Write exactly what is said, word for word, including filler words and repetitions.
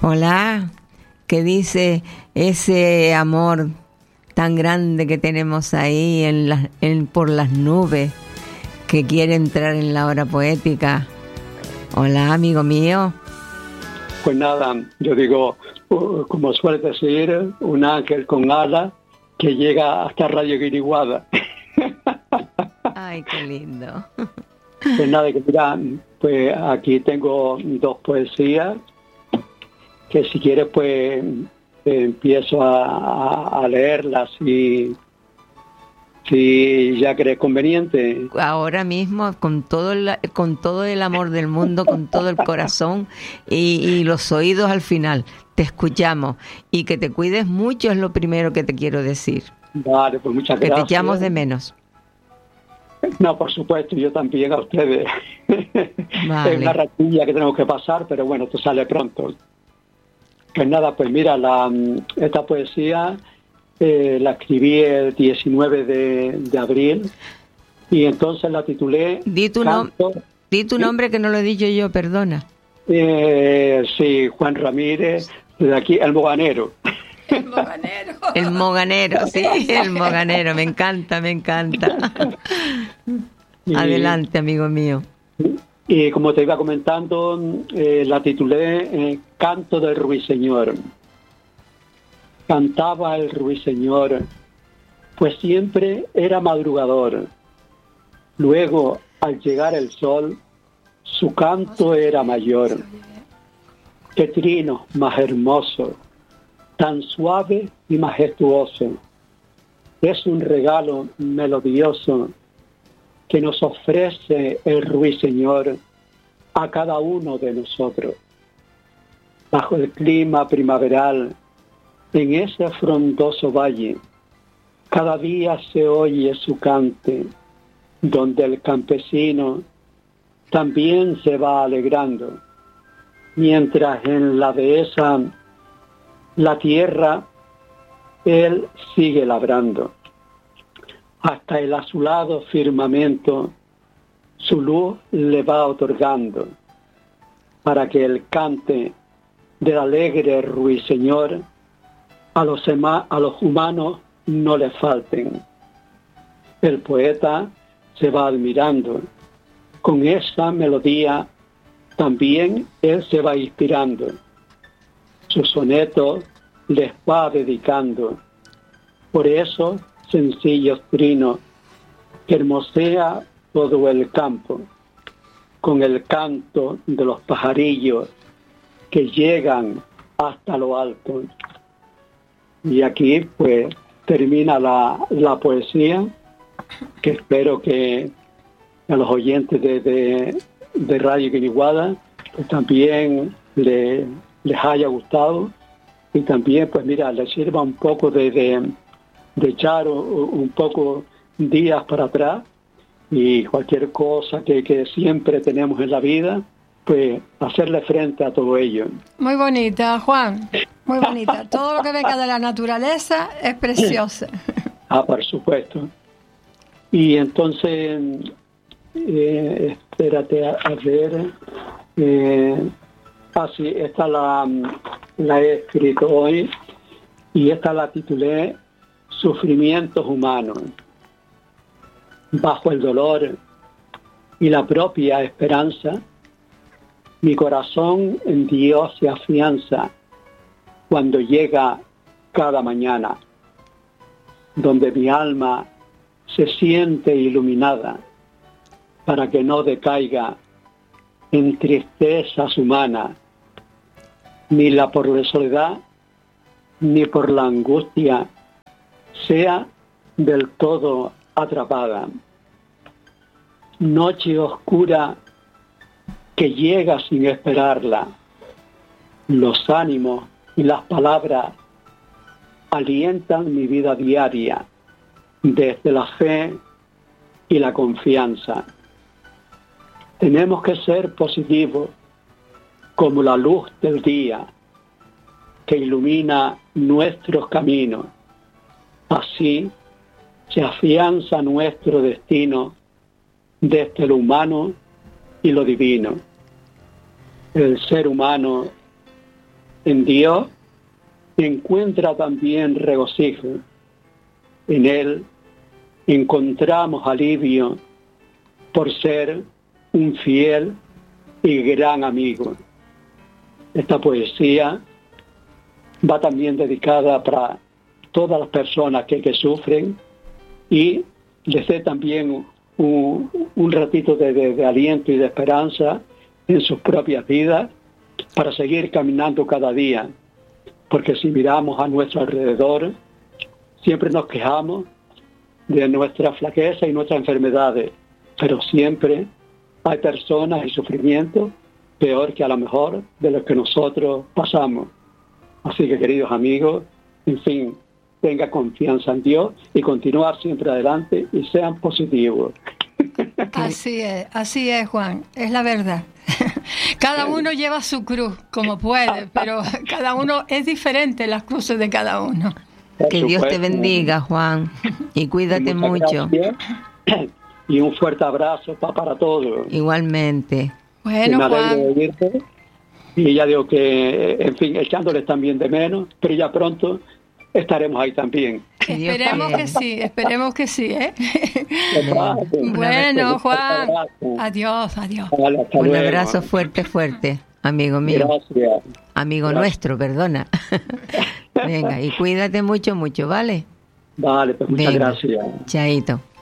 Hola, ¿qué dice ese amor tan grande que tenemos ahí en la, en, por las nubes, que quiere entrar en la hora poética? Hola, amigo mío. Pues nada, yo digo, uh, como suele decir, un ángel con alas que llega hasta Radio Guiriguada. Ay, qué lindo. Pues nada, que mira, pues aquí tengo dos poesías que si quieres pues empiezo a, a, a leerlas y si ya crees conveniente. Ahora mismo, con todo el, con todo el amor del mundo, con todo el corazón y, y los oídos al final, te escuchamos. Y que te cuides mucho es lo primero que te quiero decir. Vale, pues muchas que gracias. Que te echamos de menos. No, por supuesto, yo también a ustedes. Vale. Es una ratilla que tenemos que pasar, pero bueno, esto sale pronto. Pues nada, pues mira, la, esta poesía eh, la escribí el diecinueve de, de abril y entonces la titulé... Di tu, Canto, nom di tu nombre, que no lo he dicho yo, perdona. Eh, sí, Juan Ramírez, de aquí, El Moganero. El moganero. El moganero, sí, el moganero, me encanta, me encanta. Y, adelante, amigo mío. Y como te iba comentando, eh, la titulé eh, Canto del Ruiseñor. Cantaba el ruiseñor, pues siempre era madrugador. Luego, al llegar el sol, su canto era mayor. Qué trino más hermoso, tan suave y majestuoso. Es un regalo melodioso que nos ofrece el ruiseñor a cada uno de nosotros. Bajo el clima primaveral, en ese frondoso valle, cada día se oye su cante, donde el campesino también se va alegrando, mientras en la dehesa la tierra él sigue labrando. Hasta el azulado firmamento su luz le va otorgando, para que el cante del alegre ruiseñor a los, a los humanos no le falten. El poeta se va admirando, con esa melodía también él se va inspirando. Su soneto les va dedicando, por eso sencillos trinos que hermosea todo el campo, con el canto de los pajarillos que llegan hasta lo alto. Y aquí pues termina la, la poesía, que espero que a los oyentes de, de, de Radio Guiriguada pues también le, les haya gustado y también pues mira, les sirva un poco de, de, de echar un, un poco días para atrás y cualquier cosa que, que siempre tenemos en la vida, pues hacerle frente a todo ello. Muy bonita, Juan, muy bonita. Todo lo que venga de la naturaleza es precioso. Ah, por supuesto. Y entonces, eh, espérate a, a ver, eh, ah, sí, esta la, la he escrito hoy y esta la titulé Sufrimientos Humanos. Bajo el dolor y la propia esperanza, mi corazón en Dios se afianza cuando llega cada mañana, donde mi alma se siente iluminada para que no decaiga en tristezas humanas, ni la por la soledad, ni por la angustia sea del todo atrapada. Noche oscura que llega sin esperarla, los ánimos y las palabras alientan mi vida diaria desde la fe y la confianza. Tenemos que ser positivos como la luz del día que ilumina nuestros caminos. Así se afianza nuestro destino desde lo humano y lo divino. El ser humano En Dios encuentra también regocijo. En Él encontramos alivio por ser un fiel y gran amigo. Esta poesía va también dedicada para todas las personas que, que sufren, y les dé también un, un ratito de, de, de aliento y de esperanza en sus propias vidas para seguir caminando cada día. Porque si miramos a nuestro alrededor, siempre nos quejamos de nuestra flaqueza y nuestras enfermedades, pero siempre hay personas y sufrimientos peor que a lo mejor de lo que nosotros pasamos. Así que, queridos amigos, en fin, tenga confianza en Dios y continuar siempre adelante y sean positivos. Así es, así es, Juan, es la verdad. Cada uno lleva su cruz como puede, pero cada uno es diferente, las cruces de cada uno. Que Dios te bendiga, Juan, y cuídate mucho. Gracias. Y un fuerte abrazo pa, para todos. Igualmente. Bueno, me alegro Juan. de oírte. Y ya digo que, en fin, echándoles también de menos, pero ya pronto estaremos ahí también. Esperemos que sí, esperemos que sí, ¿eh? Un Bueno, Juan, abrazo. adiós, adiós. Vale, hasta Un luego. abrazo fuerte, fuerte, amigo mío. Gracias. Amigo Gracias. nuestro, perdona. Venga, y cuídate mucho, mucho, ¿vale? Vale, pues muchas Venga. gracias. Chaito.